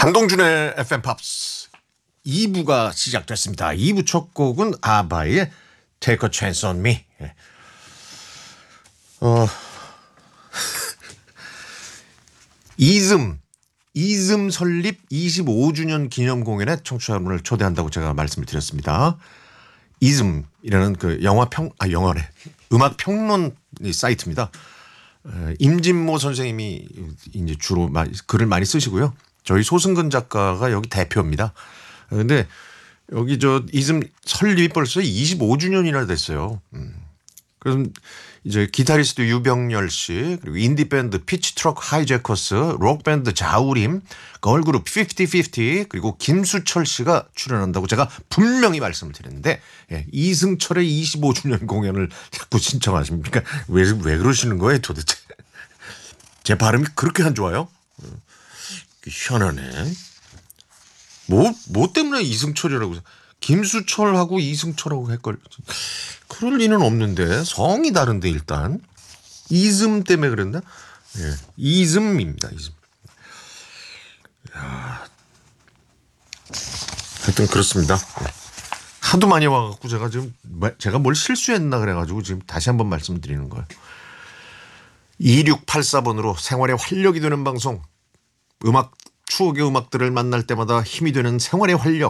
강동준의 FM 팝스 2부가 시작됐습니다. 2부 첫 곡은 아바의 Take a Chance on Me. 이즘 설립 25주년 기념 공연에 청취자 여러분을 초대한다고 제가 말씀을 드렸습니다. 이즘이라는 그 영어래. 음악 평론 사이트입니다. 임진모 선생님이 이제 주로 글을 많이 쓰시고요. 저희 소승근 작가가 여기 대표입니다. 그런데 여기 이즘 설립이 벌써 25주년이나 됐어요. 그래서 이제 기타리스트 유병열 씨, 그리고 인디밴드 피치트럭 하이제커스, 록밴드 자우림, 걸그룹 50-50, 그리고 김수철 씨가 출연한다고 제가 분명히 말씀을 드렸는데, 이승철의 25주년 공연을 자꾸 신청하십니까? 왜 그러시는 거예요 도대체? 제 발음이 그렇게 안 좋아요? 희한하네. 뭐 때문에 이승철이라고. 김수철하고 이승철하고 헷갈려. 그럴 리는 없는데 성이 다른데 일단. 이즘 때문에 그랬나? 예, 이즘입니다. 이즘. 하여튼 그렇습니다. 하도 많이 와갖고 제가 뭘 실수했나 그래가지고 지금 다시 한번 말씀드리는 거예요. 2684번으로 생활에 활력이 되는 방송. 추억의 음악들을 만날 때마다 힘이 되는 생활의 활력.